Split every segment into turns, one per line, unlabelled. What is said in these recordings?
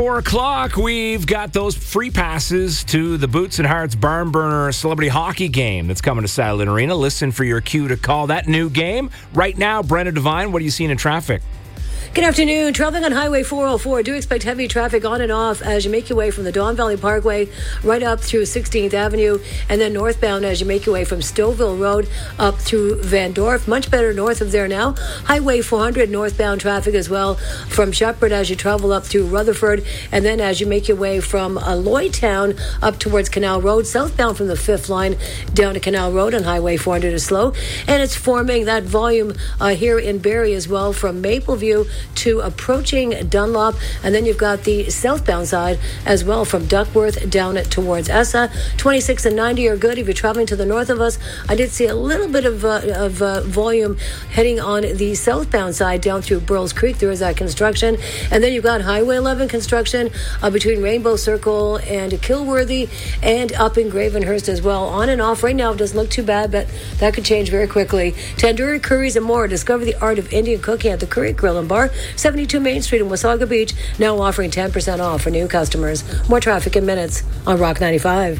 4 o'clock, we've got those free passes to the Boots and Hearts Barn Burner Celebrity Hockey game that's coming to Saddledon Arena. Listen for your cue to call that new game. Right now, Brenna Devine, what are you seeing in traffic?
Good afternoon. Traveling on Highway 404, do expect heavy traffic on and off as you make your way from the Don Valley Parkway right up through 16th Avenue, and then northbound as you make your way from Stouffville Road up through Van Dorp. Much better north of there now. Highway 400 northbound traffic as well from Shepherd as you travel up through Rutherford, and then as you make your way from Lloydtown up towards Canal Road, southbound from the 5th line down to Canal Road on Highway 400 is slow, and it's forming that volume here in Barrie as well from Mapleview to approaching Dunlop, and then you've got the southbound side as well from Duckworth down towards Essa. 26 and 90 are good if you're traveling to the north of us. I did see a little bit of volume heading on the southbound side down through Burles Creek. There is that construction, and then you've got Highway 11 construction between Rainbow Circle and Kilworthy and up in Gravenhurst as well. On and off right now, it doesn't look too bad, but that could change very quickly. Tandoori curries and more. Discover the art of Indian cooking at the Curry Grill and Bar, 72 Main Street in Wasaga Beach, now offering 10% off for new customers. More traffic in minutes on Rock 95.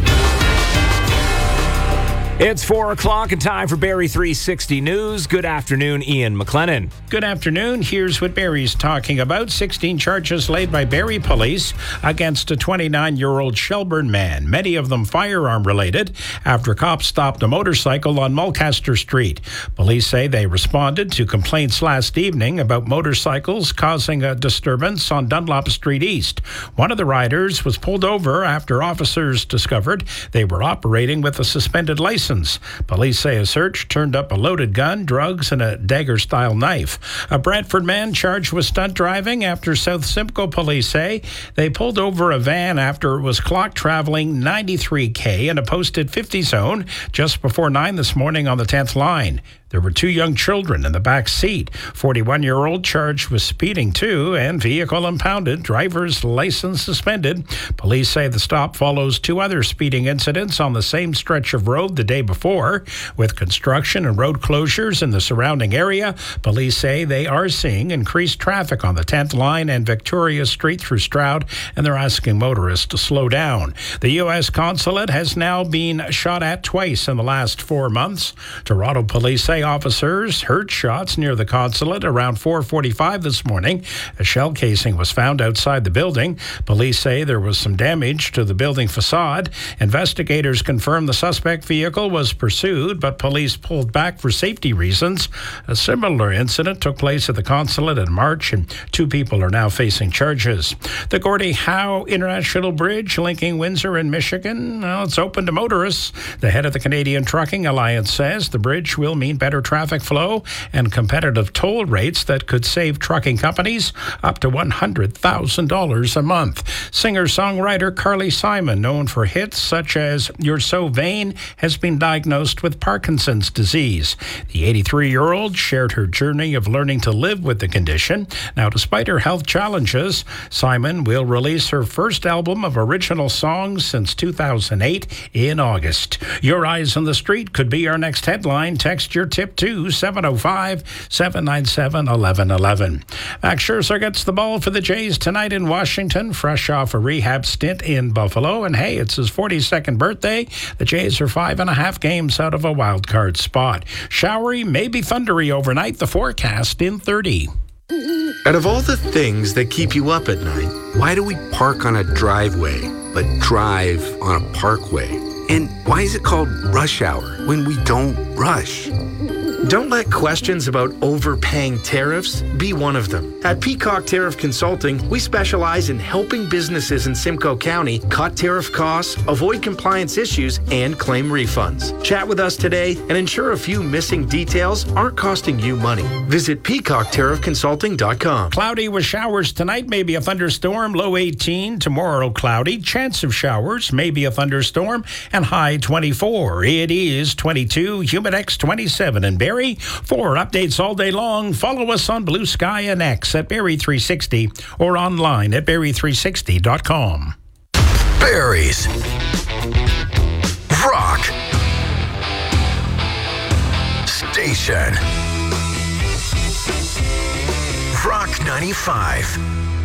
It's 4 o'clock and time for Barrie 360 News. Good afternoon, Ian McLennan.
Good afternoon. Here's what Barrie's talking about. 16 charges laid by Barrie police against a 29-year-old Shelburne man, many of them firearm-related, after cops stopped a motorcycle on Mulcaster Street. Police say they responded to complaints last evening about motorcycles causing a disturbance on Dunlop Street East. One of the riders was pulled over after officers discovered they were operating with a suspended license. Police say a search turned up a loaded gun, drugs, and a dagger-style knife. A Brantford man charged with stunt driving after South Simcoe police say they pulled over a van after it was clocked traveling 93k in a posted 50 zone just before 9 this morning on the 10th line. There were 2 young children in the back seat. 41-year-old charged with speeding too and vehicle impounded, driver's license suspended. Police say the stop follows 2 other speeding incidents on the same stretch of road the day before. With construction and road closures in the surrounding area, police say they are seeing increased traffic on the 10th line and Victoria Street through Stroud, and they're asking motorists to slow down. The U.S. consulate has now been shot at twice in the last 4 months. Toronto police say officers heard shots near the consulate around 4:45 this morning. A shell casing was found outside the building. Police say there was some damage to the building facade. Investigators confirm the suspect vehicle was pursued, but police pulled back for safety reasons. A similar incident took place at the consulate in March, and 2 people are now facing charges. The Gordie Howe International Bridge linking Windsor and Michigan, well, it's open to motorists. The head of the Canadian Trucking Alliance says the bridge will mean better traffic flow and competitive toll rates that could save trucking companies up to $100,000 a month. Singer-songwriter Carly Simon, known for hits such as You're So Vain, has been diagnosed with Parkinson's disease. The 83-year-old shared her journey of learning to live with the condition. Now, despite her health challenges, Simon will release her first album of original songs since 2008 in August. Your Eyes on the Street could be our next headline. Text your tip to 705-797-1111. Max Scherzer gets the ball for the Jays tonight in Washington, fresh off a rehab stint in Buffalo. And hey, it's his 42nd birthday. The Jays are 5.5 games out of a wild card spot. Showery, maybe thundery overnight. The forecast in 30.
Out of all the things that keep you up at night, why do we park on a driveway but drive on a parkway? And why is it called rush hour when we don't rush? Don't let questions about overpaying tariffs be one of them. At Peacock Tariff Consulting, we specialize in helping businesses in Simcoe County cut tariff costs, avoid compliance issues, and claim refunds. Chat with us today and ensure a few missing details aren't costing you money. Visit peacocktariffconsulting.com.
Cloudy with showers tonight, maybe a thunderstorm, low 18. Tomorrow, cloudy, chance of showers, maybe a thunderstorm, and high 24. It is 22, Humidex 27 in Barrie. For updates all day long, follow us on Blue Sky and X at Barrie 360 or online at Barrie360.com.
Barrie's Rock Station. Rock 95.